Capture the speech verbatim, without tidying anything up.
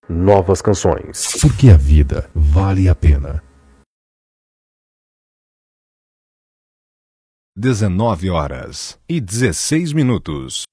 novas canções. Porque a vida vale a pena. dezenove horas e dezesseis minutos.